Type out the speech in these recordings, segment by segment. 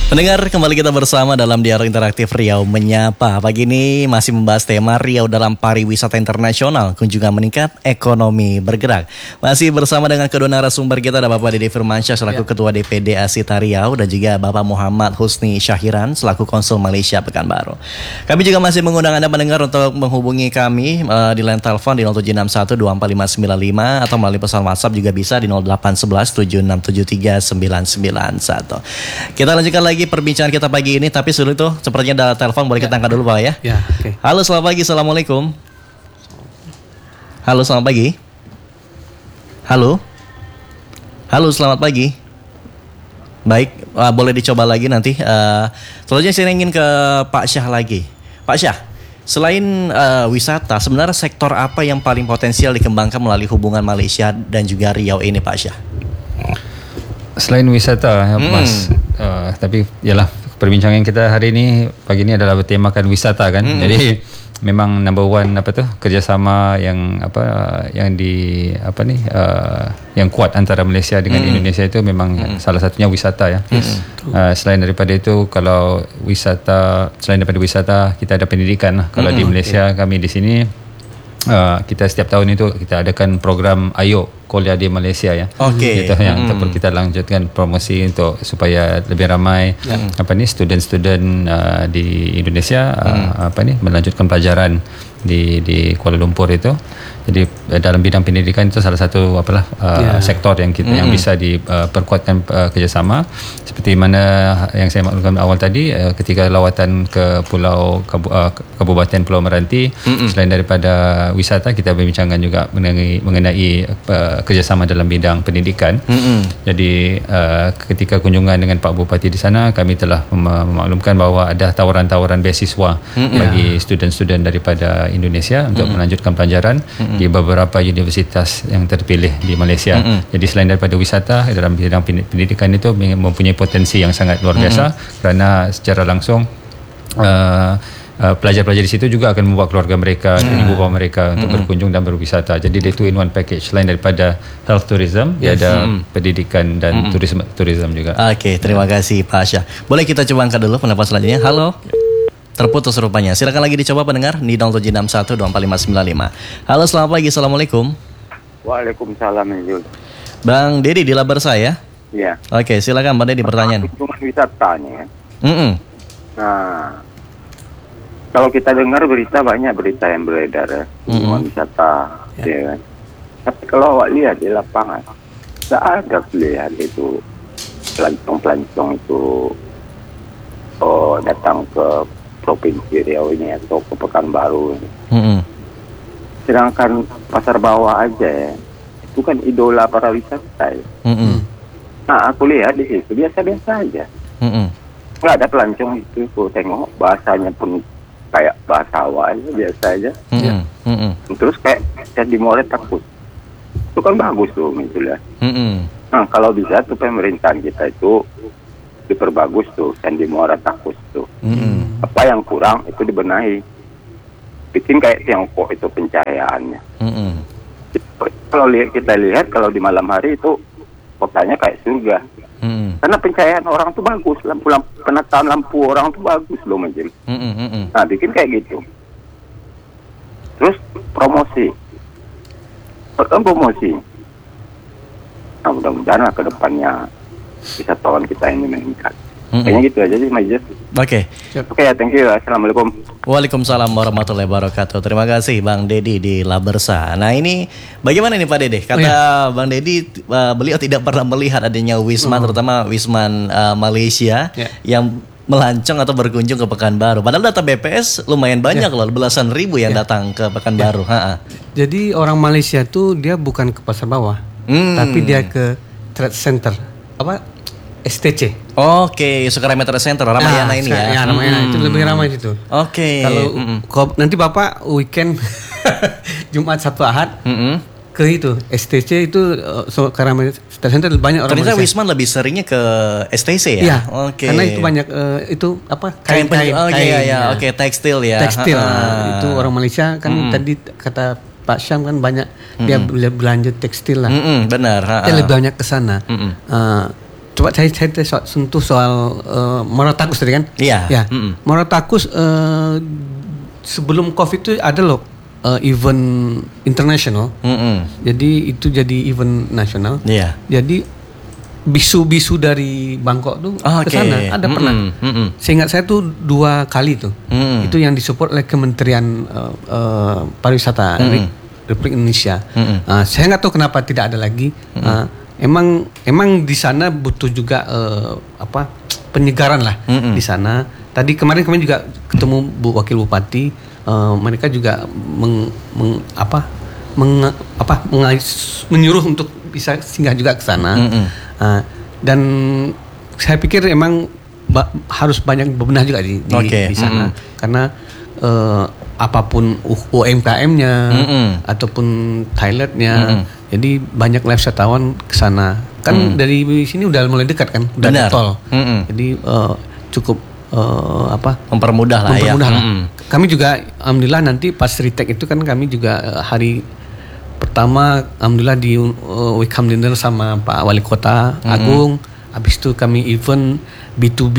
Pendengar, kembali kita bersama dalam Dialog Interaktif Riau Menyapa. Pagi ini masih membahas tema Riau dalam pariwisata internasional, kunjungan meningkat, ekonomi bergerak. Masih bersama dengan kedua narasumber kita, ada Bapak Dede Firmansyah selaku Ketua DPD Asita Riau dan juga Bapak Muhammad Husni Syahiran selaku Konsul Malaysia Pekanbaru. Kami juga masih mengundang Anda pendengar untuk menghubungi kami di line telepon di 0761245595 atau melalui pesan WhatsApp juga bisa di 0811767391. Kita lanjutkan lagi perbincangan kita pagi ini, tapi sebelum itu sepertinya ada telepon, boleh kita angkat dulu Pak ya? Ya, oke. Halo, selamat pagi, assalamualaikum. Halo, selamat pagi. Halo, selamat pagi. Baik, boleh dicoba lagi nanti. Selanjutnya saya ingin ke Pak Syah lagi. Pak Syah, selain wisata, sebenarnya sektor apa yang paling potensial dikembangkan melalui hubungan Malaysia dan juga Riau ini, Pak Syah? Selain wisata, Mas, tapi yalah perbincangan kita hari ini pagi ini adalah bertemakan wisata kan. Jadi memang number one kerjasama yang yang kuat antara Malaysia dengan Indonesia itu memang salah satunya wisata ya. Selain daripada itu, kalau selain daripada wisata kita ada pendidikan. Kalau di Malaysia kami di sini kita setiap tahun itu kita adakan program Ayo Kuliah di Malaysia ya. Itu yang kita lanjutkan promosi untuk supaya lebih ramai student-student di Indonesia melanjutkan pelajaran di Kuala Lumpur itu. Jadi dalam bidang pendidikan itu salah satu sektor yang kita yang bisa diperkuatkan kerjasama, seperti mana yang saya maklumkan awal tadi ketika lawatan ke Kabupaten Pulau Meranti. Selain daripada wisata, kita berbincangkan juga mengenai kerjasama dalam bidang pendidikan. Jadi ketika kunjungan dengan Pak Bupati di sana, kami telah memaklumkan bahawa ada tawaran-tawaran beasiswa bagi student-student daripada Indonesia untuk melanjutkan pelajaran di beberapa universitas yang terpilih di Malaysia. Jadi selain daripada wisata, dalam bidang pendidikan itu mempunyai potensi yang sangat luar biasa, kerana secara langsung pelajar-pelajar di situ juga akan membawa keluarga mereka dan ibu bapa mereka untuk berkunjung dan berwisata. Jadi dia two in one package. Selain daripada health tourism, dia ada pendidikan dan tourism juga. Oke, terima kasih Pak Syah. Boleh kita coba angkat dulu pendapat selanjutnya. Halo. Terputus rupanya. Silakan lagi dicoba pendengar di 0761245595. Halo, selamat pagi. Assalamualaikum. Waalaikumsalam. Bang Dedi di Labar saya. Iya. Oke, silakan Bang Dedi pertanyaan. Kunjungan wisatanya. Nah, kalau kita dengar banyak berita yang beredar ya, kunjungan wisata, ya kan. Tapi kalau awak lihat di lapangan, tidak ada lihat itu pelancong-pelancong itu datang ke Provinsi Riau ini atau ke Pekanbaru ini. Sedangkan Pasar Bawah aja ya, itu kan idola para wisata ya. Nah, aku lihat di situ biasa-biasa aja. Nggak ada pelancong itu, aku tengok bahasanya pun kayak bahasa awal biasa aja. Terus kayak di Moret takut. Itu kan bagus tuh gitu ya. Nah, kalau bisa tuh pemerintahan kita itu diperbagus tuh, Candi Muara Takus tuh. Apa yang kurang itu dibenahi. Bikin kayak Tiongkok itu pencahayaannya. Kalau kita lihat kalau di malam hari itu kotanya kayak surga. Karena pencahayaan orang tuh bagus, penataan lampu orang tuh bagus loh Majim. Nah, bikin kayak gitu. Terus promosi. Nah, mudah-mudahan ke depannya wisatawan kita ini meningkat. Kayaknya gitu aja sih Majid. Oke, ya, thank you. Assalamualaikum. Waalaikumsalam warahmatullahi wabarakatuh. Terima kasih Bang Dedi di Labersa. Nah, ini bagaimana nih Pak Dede? Kata Bang Dedi, beliau tidak pernah melihat adanya wisma, terutama wisman Malaysia yang melancong atau berkunjung ke Pekanbaru. Padahal data BPS lumayan banyak loh, belasan ribu yang datang ke Pekanbaru. Jadi orang Malaysia tuh dia bukan ke Pasar Bawah, tapi dia ke Trade Center. STC. Oke, Sukarame Trade Center, Ramayana ini ya. Ya, Ramayana itu lebih ramai itu. Oke. Kalau nanti Bapak weekend Jumat Sabtu Ahad ke itu STC itu Sukarame Trade Center banyak orang. Ternyata Wisman lebih seringnya ke STC ya. Iya. Oke. Karena itu banyak kain. Oke, tekstil ya. Tekstil. Itu orang Malaysia kan tadi kata Pak Syam kan banyak dia belanja tekstil lah. Benar. Dia lebih banyak ke sana. Coba saya sentuh soal Muara Takus tadi kan? Iya. Ya. Muara Takus sebelum COVID itu ada loh event internasional. Jadi itu jadi event nasional. Iya. Jadi bisu-bisu dari Bangkok tuh ke sana ada pernah. Seingat saya tuh 2 kali tuh. Itu yang disupport oleh Kementerian Pariwisata Republik Indonesia. Saya nggak tahu kenapa tidak ada lagi. Emang di sana butuh juga penyegaran lah di sana. Tadi kemarin kami juga ketemu Bu Wakil Bupati, mereka juga menyuruh untuk bisa singgah juga ke sana. Dan saya pikir emang harus banyak bebenah juga di sana karena apapun UMKM-nya ataupun toiletnya. Jadi banyak wisatawan ke sana. Kan dari sini udah mulai dekat kan, udah ada tol. Jadi cukup mempermudah lah ya. Kami juga alhamdulillah nanti pas retake itu kan kami juga hari pertama alhamdulillah di welcome dinner sama Pak Wali Kota Agung. Habis itu kami event B2B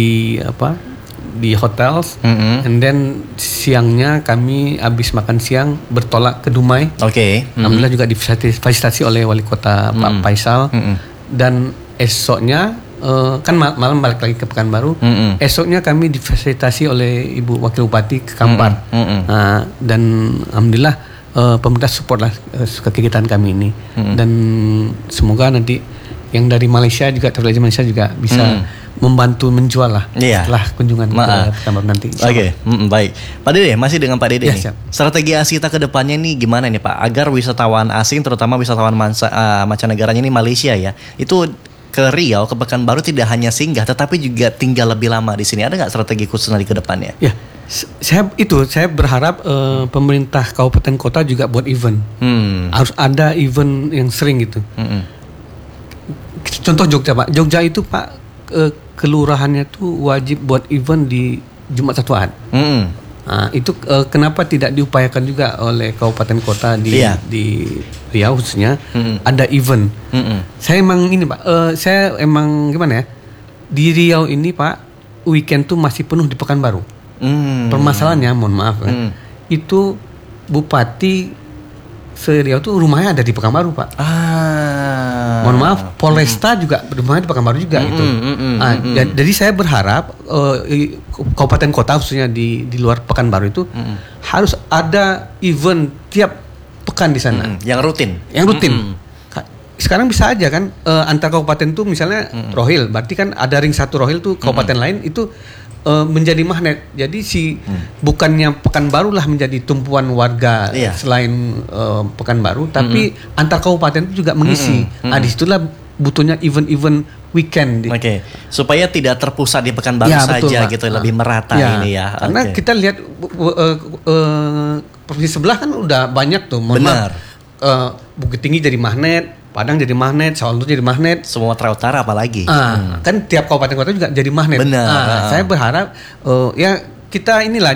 di hotels, and then siangnya kami habis makan siang bertolak ke Dumai. Alhamdulillah juga difasilitasi oleh Wali Kota Pak Faisal. Dan esoknya kan malam balik lagi ke Pekanbaru. Esoknya kami difasilitasi oleh Ibu Wakil Bupati ke Kampar. Dan alhamdulillah pemerintah support lah kegiatan kami ini. Dan semoga nanti yang dari Malaysia juga, travel Malaysia juga bisa membantu menjual lah setelah kunjungan ke Pekanbaru nanti. Baik. Pak Dede, masih dengan Pak Dede nih. Siap. Strategi Asita ke depannya nih gimana nih Pak? Agar wisatawan asing, terutama wisatawan mancanegaranya ini Malaysia ya, itu ke Riau, ke Pekanbaru tidak hanya singgah, tetapi juga tinggal lebih lama di sini. Ada nggak strategi khusus nanti ke depannya? Ya, saya berharap pemerintah kabupaten kota juga buat event. Harus ada event yang sering gitu. Contoh Jogja Pak. Jogja itu Pak kelurahannya tuh wajib buat event di Jumat Sabtu Ahad. Itu kenapa tidak diupayakan juga oleh kabupaten kota di Riau khususnya ada event. Saya emang ini Pak, saya emang gimana ya, di Riau ini Pak weekend tuh masih penuh di Pekanbaru. Permasalahannya mohon maaf itu Bupati se-Riau tuh rumahnya ada di Pekanbaru Pak. Mohon maaf, Polresta juga rumahnya di Pekanbaru juga gitu. Jadi saya berharap kabupaten kota khususnya di luar Pekanbaru itu harus ada event tiap pekan di sana. Yang rutin. Sekarang bisa aja kan antar kabupaten tuh misalnya Rohil, berarti kan ada ring satu Rohil tuh kabupaten lain itu menjadi magnet. Jadi bukannya Pekanbaru lah menjadi tumpuan warga selain Pekanbaru, tapi antar kabupaten itu juga mengisi. Disitulah butuhnya event-event weekend. Supaya tidak terpusat di Pekanbaru saja gitu, lebih merata ini ya. Karena kita lihat provinsi sebelah kan udah banyak tuh. Benar. Bukit Tinggi jadi magnet, Padang jadi magnet, Solo jadi magnet, Sumatera Utara apalagi. Kan tiap kabupaten kota juga jadi magnet. Benar. Saya berharap ya kita inilah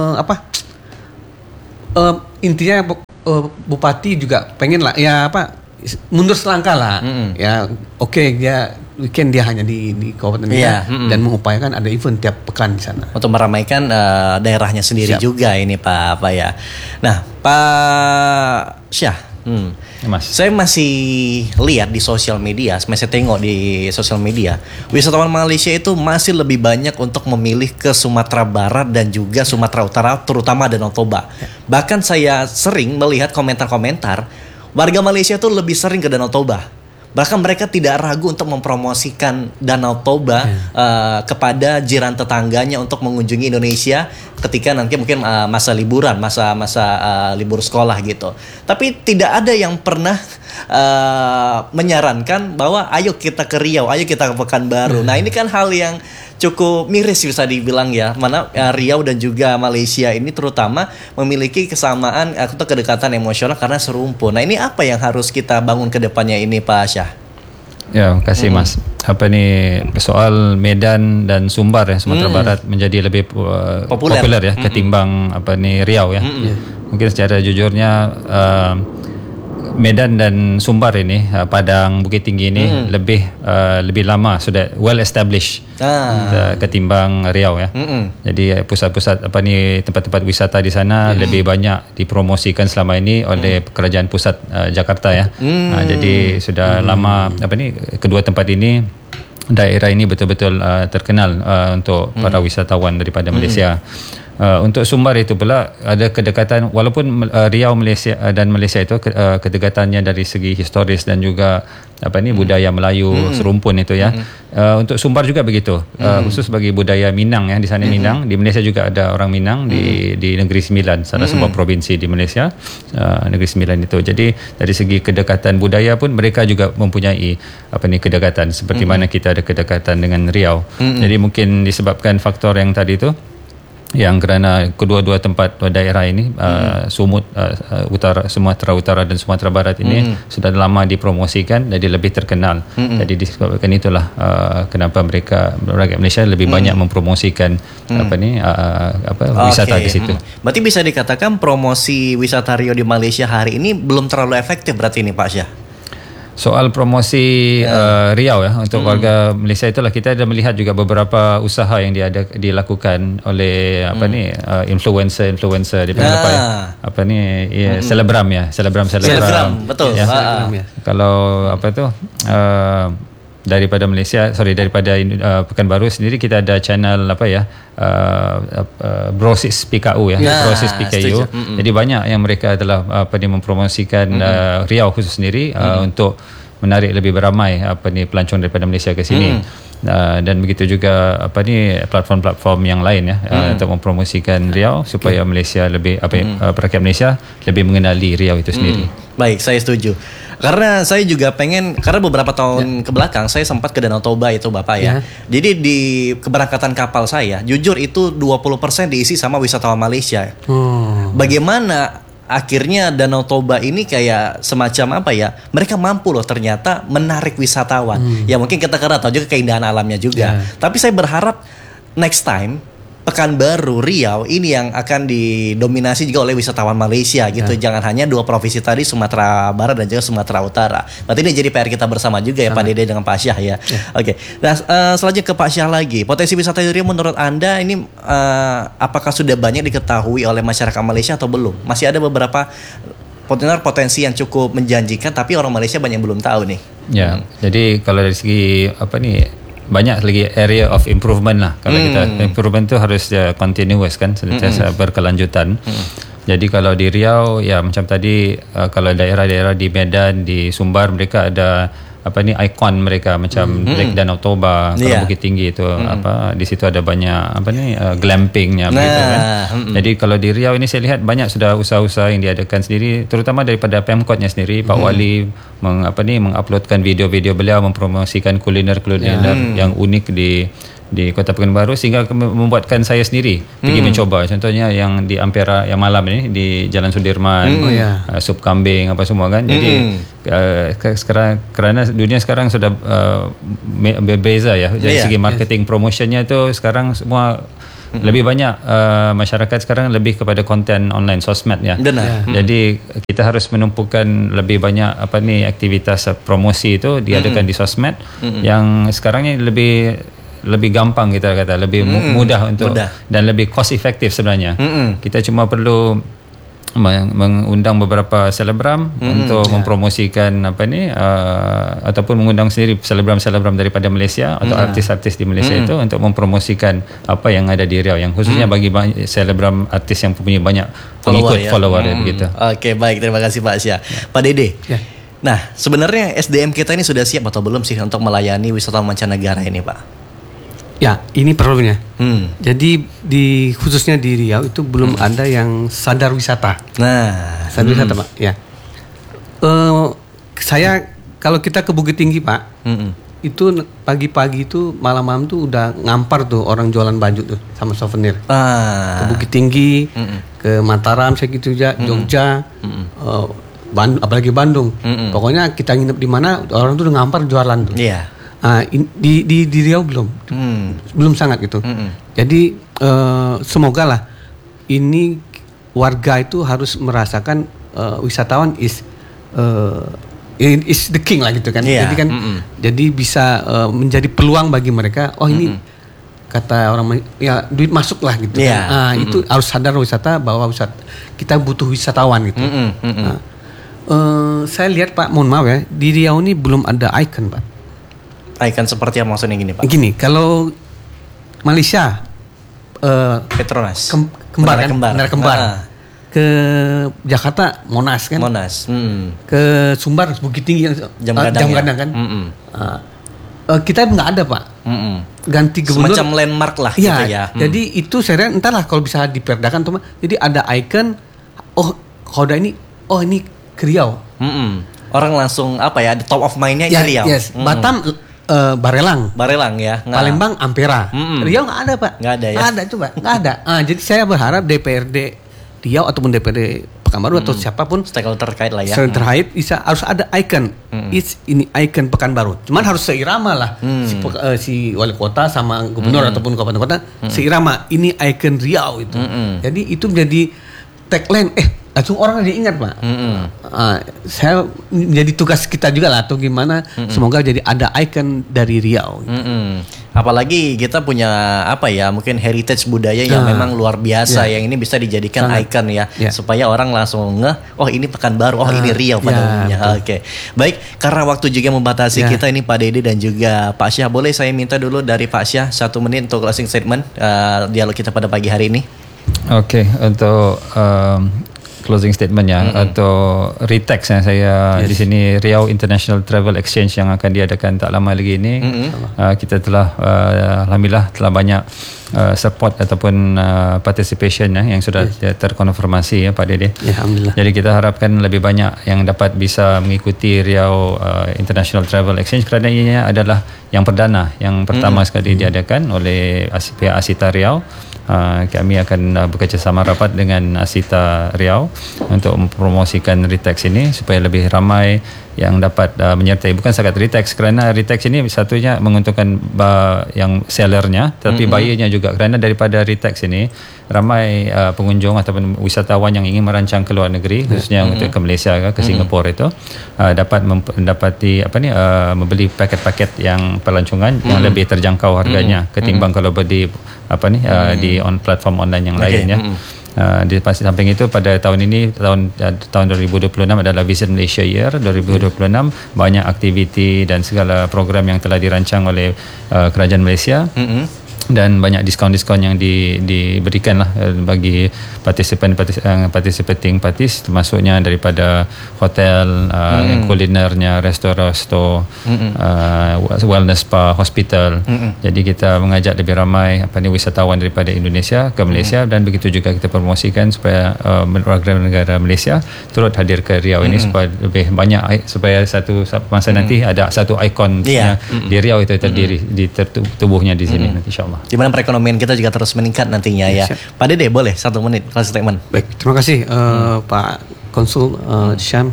intinya Bupati juga pengen lah ya mundur selangkah lah. Ya dia weekend dia hanya di kabupaten dan mengupayakan ada event tiap pekan di sana. Untuk meramaikan daerahnya sendiri juga ini Pak ya. Nah Pak Syah. Saya masih lihat di sosial media, saya tengok di sosial media, wisatawan Malaysia itu masih lebih banyak untuk memilih ke Sumatera Barat dan juga Sumatera Utara, terutama Danau Toba. Bahkan saya sering melihat komentar-komentar, warga Malaysia itu lebih sering ke Danau Toba. Bahkan mereka tidak ragu untuk mempromosikan Danau Toba kepada jiran tetangganya untuk mengunjungi Indonesia ketika nanti mungkin masa liburan, masa libur sekolah gitu. Tapi tidak ada yang pernah menyarankan bahwa ayo kita ke Riau, ayo kita ke Pekanbaru. Nah ini kan hal yang cukup miris bisa dibilang ya, mana Riau dan juga Malaysia ini terutama memiliki kesamaan atau kedekatan emosional karena serumpun. Nah ini apa yang harus kita bangun ke depannya ini Pak Syah? Ya, terima kasih Mas. Soal Medan dan Sumbar ya, Sumatera Barat menjadi lebih populer ya ketimbang Riau ya. Mungkin secara jujurnya Medan dan Sumbar ini, Padang, Bukit Tinggi ini lebih lama sudah well established ketimbang Riau ya. Jadi pusat-pusat tempat-tempat wisata di sana lebih banyak dipromosikan selama ini oleh kerajaan pusat Jakarta ya. Jadi sudah lama kedua tempat ini, daerah ini betul-betul terkenal untuk para wisatawan daripada Malaysia. Untuk Sumbar itu pula ada kedekatan, walaupun Riau Malaysia dan Malaysia itu kedekatannya dari segi historis dan juga budaya Melayu serumpun itu ya. Untuk Sumbar juga begitu, khusus bagi budaya Minang ya, di sana Minang, di Malaysia juga ada orang Minang di Negeri Sembilan, salah sebuah provinsi di Malaysia, Negeri Sembilan itu. Jadi dari segi kedekatan budaya pun mereka juga mempunyai kedekatan seperti mana kita ada kedekatan dengan Riau. Jadi mungkin disebabkan faktor yang tadi itu, yang kerana kedua-dua tempat daerah ini Sumut, Sumatera Utara dan Sumatera Barat ini sudah lama dipromosikan, jadi lebih terkenal. Jadi disebabkan itulah kenapa rakyat Malaysia lebih banyak mempromosikan wisata di situ. Berarti bisa dikatakan promosi wisata Riau di Malaysia hari ini belum terlalu efektif berarti ini Pak Syah? Soal promosi Riau ya untuk warga Malaysia, itulah kita ada melihat juga beberapa usaha yang dilakukan oleh influencer selebgram betul ya. Kalau daripada Malaysia, daripada Pekanbaru sendiri, kita ada channel Brosis PKU ya, Brosis PKU. Jadi banyak yang mereka telah mempromosikan Riau khusus sendiri untuk menarik lebih beramai pelancong daripada Malaysia ke sini. Dan begitu juga platform-platform yang lain ya, untuk mempromosikan Riau supaya Malaysia lebih rakyat Malaysia lebih mengenali Riau itu sendiri. Baik, saya setuju. Karena saya juga pengen, karena beberapa tahun ke belakang saya sempat ke Danau Toba itu Bapak ya. Jadi di keberangkatan kapal saya, jujur itu 20% diisi sama wisatawan Malaysia. Bagaimana akhirnya Danau Toba ini kayak semacam mereka mampu loh ternyata menarik wisatawan. Ya mungkin kita karena tahu juga keindahan alamnya juga. Tapi saya berharap next time Pekanbaru, Riau ini yang akan didominasi juga oleh wisatawan Malaysia gitu. Jangan hanya dua provinsi tadi, Sumatera Barat dan juga Sumatera Utara. Berarti ini jadi PR kita bersama juga ya Pak Dede dengan Pak Syah ya. Oke. Nah, selanjutnya ke Pak Syah lagi. Potensi wisata Riau menurut Anda ini apakah sudah banyak diketahui oleh masyarakat Malaysia atau belum? Masih ada beberapa potensi yang cukup menjanjikan tapi orang Malaysia banyak yang belum tahu nih. Ya. Jadi kalau dari segi banyak lagi area of improvement lah. Kalau kita improvement tu harus continuous kan, sentiasa berkelanjutan. Jadi kalau di Riau ya macam tadi, kalau daerah-daerah di Medan, di Sumbar, mereka ada ikon mereka macam Lake Danau Toba, kalau Bukit Tinggi itu di situ ada banyak glampingnya begitu kan. Jadi kalau di Riau ini saya lihat banyak sudah usaha-usaha yang diadakan sendiri, terutama daripada Pemkotnya sendiri. Pak Wali menguploadkan video-video beliau mempromosikan kuliner yang unik di Kota Pekanbaru, sehingga membuatkan saya sendiri pergi mencoba. Contohnya yang di Ampera yang malam ini di Jalan Sudirman, sup kambing apa semua kan. Jadi sekarang kerana dunia sekarang sudah berbeza ya dari segi marketing promotionnya itu sekarang semua lebih banyak masyarakat sekarang lebih kepada konten online sosmed ya. Jadi kita harus menumpukan lebih banyak aktivitas promosi itu diadakan di sosmed yang sekarang ini lebih gampang, kita kata lebih mudah untuk dan lebih cost efektif sebenarnya. Kita cuma perlu mengundang beberapa selebgram untuk mempromosikan ataupun mengundang sendiri selebgram daripada Malaysia atau artis-artis di Malaysia itu untuk mempromosikan apa yang ada di Riau, yang khususnya bagi selebgram artis yang punya banyak pengikut follower begitu. Oke, baik, terima kasih Pak Syah. Pak Dede. Nah, sebenarnya SDM kita ini sudah siap atau belum sih untuk melayani wisatawan mancanegara ini, Pak? Ya, ini problemnya. Jadi khususnya di Riau itu belum ada yang sadar wisata. Sadar wisata, Pak. Ya. Saya kalau kita ke Bukit Tinggi, Pak, itu pagi-pagi itu malam-malam tuh udah ngampar tuh orang jualan baju tuh sama souvenir. Ke Bukit Tinggi, ke Mataram segitu aja, Jogja, apalagi Bandung. Pokoknya kita nginep di mana orang tuh udah ngampar jualan tuh. Di Riau belum sangat gitu. Jadi semoga lah ini warga itu harus merasakan wisatawan is is the king lah gitu kan. Jadi kan jadi bisa menjadi peluang bagi mereka. Oh ini kata orang ya duit masuk lah gitu kan. Itu harus sadar wisata bahwa kita butuh wisatawan gitu. Saya lihat Pak, mohon maaf ya, di Riau ini belum ada ikon Pak. Ikon seperti apa maksudnya gini Pak? Gini, kalau Malaysia Petronas Menara Kembar. Ke Jakarta Monas kan. Ke Sumbar Bukit Tinggi Jam Gadang kan. Kita nggak ada Pak. Ganti gubernur. Semacam landmark lah gitu ya. Jadi itu saya lihat entahlah kalau bisa diperdakan teman. Jadi ada ikon. Oh Koda ini. Oh ini ke Riau. Orang langsung apa ya? The top of mind-nya Riau. Yes. Batam Barelang ya. Palembang Ampera. Riau nggak ada Pak. Nggak ada ya. Nggak ada coba. Nggak ada. Jadi saya berharap DPRD Riau ataupun DPRD Pekanbaru atau siapapun stakeholder terkait lah ya. Terkait harus ada ikon. Ini ikon Pekanbaru. Cuman harus seirama lah. Si wali kota sama gubernur ataupun kabupaten kota seirama. Ini ikon Riau itu. Jadi itu menjadi tagline. Langsung orang jadi ingat Pak. Saya menjadi tugas kita juga lah atau gimana. Semoga jadi ada ikon dari Riau. Apalagi kita punya apa ya, mungkin heritage budaya yang memang luar biasa yang ini bisa dijadikan ikon ya, supaya orang langsung ngeh, oh ini Pekanbaru, oh ini Riau pada umumnya. Oke. Baik, karena waktu juga membatasi kita ini Pak Dede dan juga Pak Syah, boleh saya minta dulu dari Pak Syah 1 menit untuk closing statement dialog kita pada pagi hari ini. Oke, untuk closing statement ya atau retext yang saya di sini, Riau International Travel Exchange yang akan diadakan tak lama lagi ini, kita telah alhamdulillah telah banyak support ataupun participation yang sudah terkonfirmasi ya Pak Dede. Alhamdulillah. Jadi kita harapkan lebih banyak yang dapat bisa mengikuti Riau International Travel Exchange kerana ini adalah yang perdana, yang pertama sekali diadakan oleh pihak Asita Riau. Kami akan bekerjasama rapat dengan Asita Riau untuk mempromosikan Ritex ini supaya lebih ramai yang dapat menyertai. Bukan sekadar Ritex, kerana Ritex ini satunya menguntungkan yang sellernya, tapi buyernya juga, kerana daripada Ritex ini ramai pengunjung ataupun wisatawan yang ingin merancang ke luar negeri, khususnya untuk ke Malaysia ke Singapura itu dapat mendapati membeli paket-paket yang pelancongan yang lebih terjangkau harganya ketimbang kalau beli di platform online yang lain ya. Di samping itu pada tahun ini tahun 2026 adalah Visit Malaysia Year 2026, banyak aktiviti dan segala program yang telah dirancang oleh kerajaan Malaysia. Dan banyak diskaun-diskaun yang diberikan lah bagi participating parties, termasuknya daripada hotel, kulinernya, restoran, wellness spa, hospital. Jadi kita mengajak lebih ramai wisatawan daripada Indonesia ke Malaysia, dan begitu juga kita promosikan supaya warga negara Malaysia turut hadir ke Riau ini supaya lebih banyak, supaya satu masa nanti ada satu ikon di Riau itu terdiri di tubuhnya di sini nanti insyaallah. Di mana perekonomian kita juga terus meningkat nantinya ya. Pak Dede boleh 1 menit closing statement. Baik, terima kasih Pak Konsul Syam.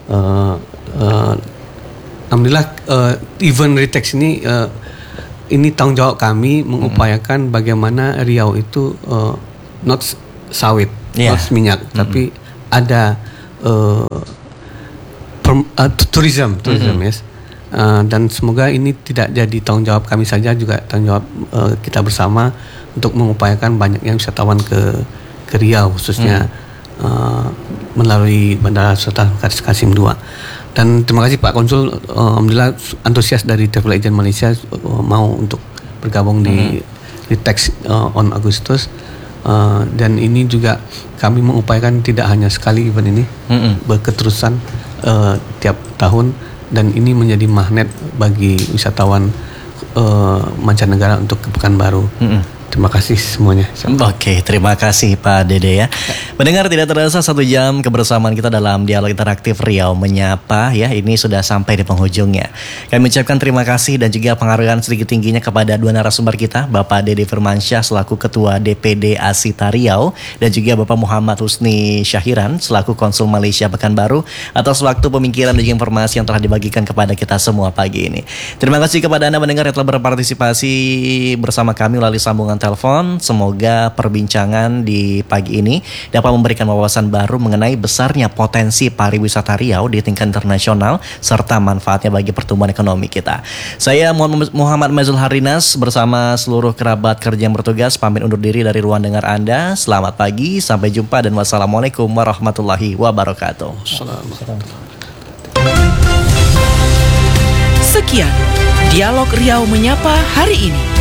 Alhamdulillah event Ritex ini tanggung jawab kami mengupayakan bagaimana Riau itu not sawit, not minyak, tapi ada tourism yes. Dan semoga ini tidak jadi tanggung jawab kami saja, juga tanggung jawab kita bersama untuk mengupayakan banyaknya wisatawan ke Riau, khususnya melalui Bandara Sultan Qasim II. Dan terima kasih Pak Konsul, alhamdulillah antusias dari Travel Agent Malaysia mau untuk bergabung di Ritex on Agustus. Dan ini juga kami mengupayakan tidak hanya sekali event ini, berketerusan tiap tahun. Dan ini menjadi magnet bagi wisatawan mancanegara untuk ke Pekanbaru. Terima kasih semuanya. Oke, terima kasih Pak Dede ya. Mendengar tidak terasa 1 jam kebersamaan kita dalam dialog interaktif Riau Menyapa ya. Ini sudah sampai di penghujungnya. Kami mengucapkan terima kasih dan juga penghargaan sedikit tingginya kepada 2 narasumber kita, Bapak Dede Firmansyah selaku Ketua DPD Asita Riau dan juga Bapak Muhammad Husni Syahiran selaku Konsul Malaysia Pekanbaru atas waktu pemikiran dan juga informasi yang telah dibagikan kepada kita semua pagi ini. Terima kasih kepada Anda mendengar yang telah berpartisipasi bersama kami melalui sambungan telepon. Semoga perbincangan di pagi ini dapat memberikan wawasan baru mengenai besarnya potensi pariwisata Riau di tingkat internasional serta manfaatnya bagi pertumbuhan ekonomi kita. Saya Muhammad Mazul Harinas bersama seluruh kerabat kerja yang bertugas pamit undur diri dari ruang dengar Anda. Selamat pagi, sampai jumpa dan wassalamualaikum warahmatullahi wabarakatuh. Sekian Dialog Riau Menyapa hari ini.